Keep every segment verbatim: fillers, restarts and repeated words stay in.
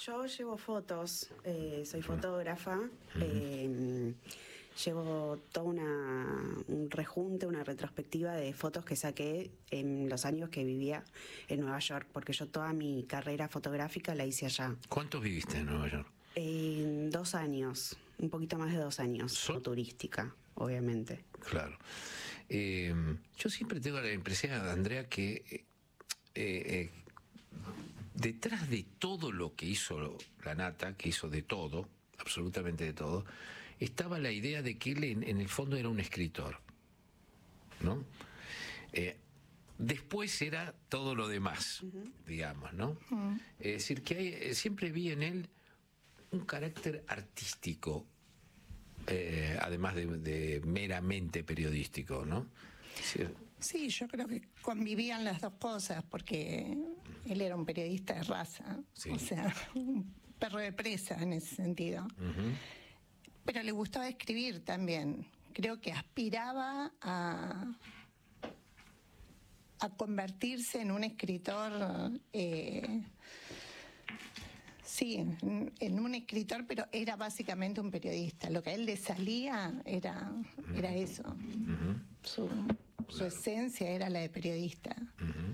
Yo llevo fotos, eh, soy fotógrafa, uh-huh. eh, llevo todo una, un rejunte, una retrospectiva de fotos que saqué en los años que vivía en Nueva York, porque yo toda mi carrera fotográfica la hice allá. ¿Cuántos viviste en Nueva York? Eh, dos años, un poquito más de dos años, ¿So? turística, obviamente. Claro. Eh, yo siempre tengo la impresión, Andrea, que eh, eh, detrás de todo lo que hizo la Nata, que hizo de todo, absolutamente de todo, estaba la idea de que él en, en el fondo era un escritor, ¿no? Eh, después era todo lo demás, uh-huh. digamos, ¿no? Uh-huh. Es decir, que hay, siempre vi en él un carácter artístico, eh, además de, de meramente periodístico, ¿no? Sí. Sí, yo creo que convivían las dos cosas, porque él era un periodista de raza, sí. o sea, un perro de presa en ese sentido. Uh-huh. Pero le gustaba escribir también. Creo que aspiraba a, a convertirse en un escritor, eh, sí, en, en un escritor, pero era básicamente un periodista. Lo que a él le salía era, uh-huh. era eso. Uh-huh. Su, Su claro. esencia era la de periodista. Uh-huh.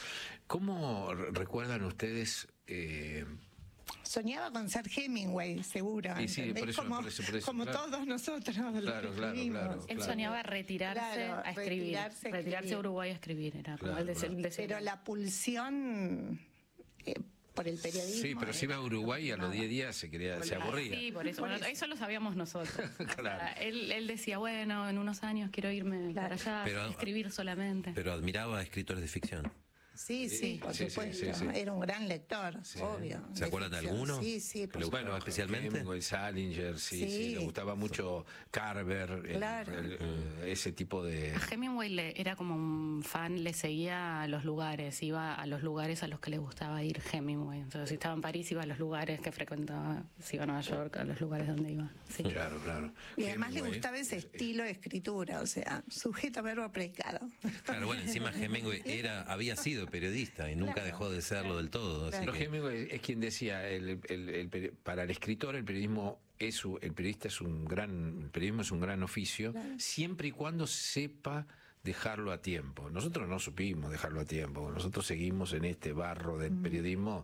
¿Cómo recuerdan ustedes? Eh... Soñaba con ser Hemingway, seguro. Sí, sí, por eso, como por eso, por eso, como claro. todos nosotros. Claro, claro, claro. Él claro. soñaba retirarse claro, a escribir. Retirarse a, retirarse escribir. a Uruguay a escribir. Era claro, como el deseo, claro. el deseo. Pero la pulsión... Eh, por el periodismo. Sí, pero si iba a Uruguay y a los diez días se quería, se aburría. Sí, por eso. Por bueno, eso. eso lo sabíamos nosotros. Claro. O sea, él, él decía, bueno, en unos años quiero irme claro. para allá, pero, escribir solamente. Pero admiraba a escritores de ficción. Sí, sí, por sí, supuesto. Sí, sí, sí. Era un gran lector, sí. obvio. ¿Se acuerdan de alguno? Sí, sí. Por bueno, especialmente Hemingway, Salinger, sí, sí, sí, le gustaba mucho Carver, claro. el, el, el, ese tipo de... A Hemingway le, era como un fan, le seguía a los lugares, iba a los lugares a los que le gustaba ir Hemingway. Entonces, si estaba en París, iba a los lugares que frecuentaba, si iba a Nueva York, a los lugares donde iba. Sí. Claro, claro. Y además Hemingway, le gustaba ese es, estilo de escritura, o sea, sujeto, verbo, predicado. Claro, bueno, encima Hemingway era, había sido periodista y nunca claro, dejó de serlo del todo. Así Pero que... Hemingway es quien decía, el, el, el, el, para el escritor el periodismo es el periodista es un gran, el periodismo es un gran oficio, claro. siempre y cuando sepa dejarlo a tiempo. Nosotros no supimos dejarlo a tiempo, nosotros seguimos en este barro del mm. periodismo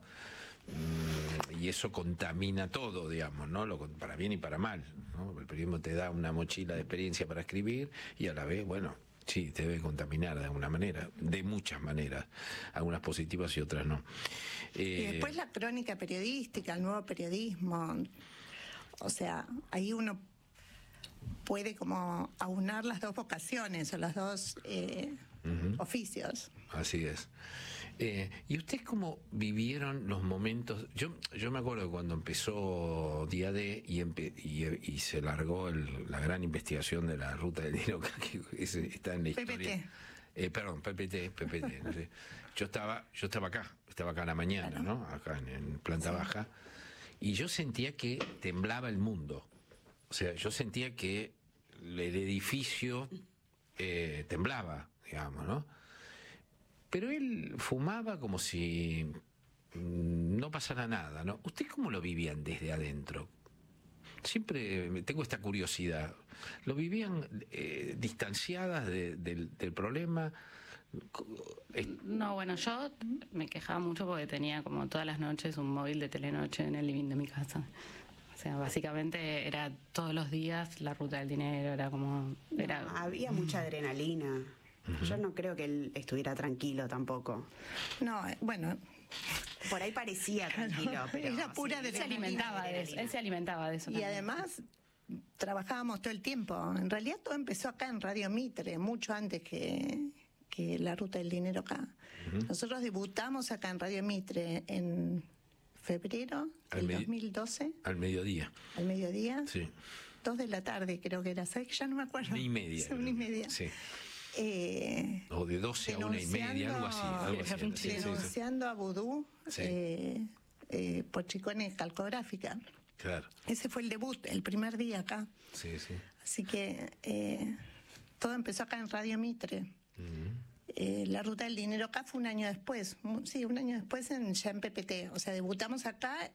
mmm, y eso contamina todo, digamos, ¿no? Lo, para bien y para mal, ¿no? El periodismo te da una mochila de experiencia para escribir y a la vez, bueno, sí, te debe contaminar de alguna manera, de muchas maneras, algunas positivas y otras no. Eh, y después la crónica periodística, el nuevo periodismo, o sea, ahí uno puede como aunar las dos vocaciones o los dos eh, uh-huh. oficios. Así es. Eh, ¿Y ustedes cómo vivieron los momentos? Yo yo me acuerdo cuando empezó Día D y, empe, y, y se largó el, la gran investigación de la ruta del dinero que es, está en la historia. P P T. Eh, perdón, P P T, P P T, no sé. Yo estaba, yo estaba acá, estaba acá a la mañana, claro. ¿no? Acá en, en planta sí. baja, y yo sentía que temblaba el mundo. O sea, yo sentía que el edificio eh, temblaba, digamos, ¿no? Pero él fumaba como si no pasara nada, ¿no? ¿Ustedes cómo lo vivían desde adentro? Siempre tengo esta curiosidad. ¿Lo vivían eh, distanciadas de, de, del problema? No, bueno, yo me quejaba mucho porque tenía como todas las noches un móvil de telenoche en el living de mi casa. O sea, básicamente era todos los días la ruta del dinero, era como... Era... No, había mucha adrenalina. Uh-huh. Yo no creo que él estuviera tranquilo tampoco. No, bueno... Por ahí parecía tranquilo, pero... Era pura sí, él se alimentaba de eso, él se alimentaba de eso. Y también. además trabajábamos todo el tiempo. En realidad todo empezó acá en Radio Mitre, mucho antes que, que la ruta del dinero acá. Uh-huh. Nosotros debutamos acá en Radio Mitre en... febrero del dos mil doce. Al mediodía. Al mediodía. Sí. Dos de la tarde creo que era. ¿Sabes? Ya no me acuerdo. Una y media. Una y media. Sí. Eh, o de doce a una y media, algo así. Algo así. Sí, denunciando sí, sí. a Vudú sí. eh, eh, por chicones calcográfica. Claro. Ese fue el debut, el primer día acá. Sí, sí. Así que eh, todo empezó acá en Radio Mitre. Uh-huh. Eh, la ruta del dinero acá fue un año después, sí, un año después en, ya en P P T, o sea, debutamos acá